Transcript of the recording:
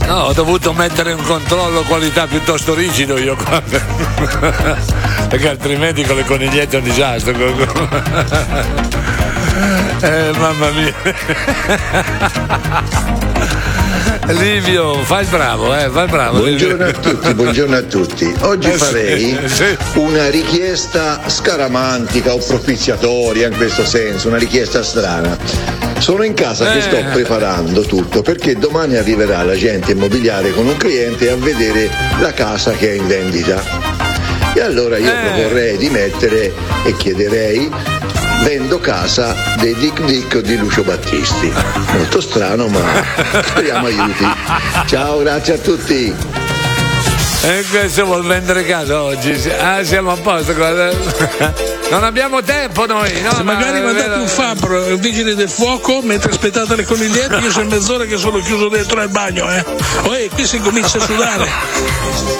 No, ho dovuto mettere un controllo qualità piuttosto rigido io qua. Perché altrimenti con le conigliette è un disastro. Mamma mia. Livio, fai il bravo, fai il bravo. Buongiorno a tutti. Oggi farei una richiesta scaramantica o propiziatoria, in questo senso, una richiesta strana. Sono in casa che sto preparando tutto perché domani arriverà l'agente immobiliare con un cliente a vedere la casa che è in vendita. E allora io proporrei di mettere e chiederei: vendo casa dei Dick Dick di Lucio Battisti. Molto strano, ma speriamo aiuti. Ciao, grazie a tutti. E questo vuol vendere casa oggi? Siamo a posto. Non abbiamo tempo noi, no? Se magari mandate un fabbro ai vigili del fuoco mentre aspettate le conigliette, io sono mezz'ora che sono chiuso dentro al bagno, qui si comincia a sudare.